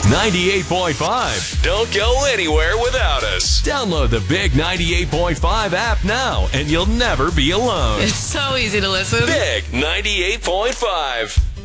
98.5. Don't go anywhere without us. Download the Big 98.5 app now, and you'll never be alone. It's so easy to listen. Big 98.5.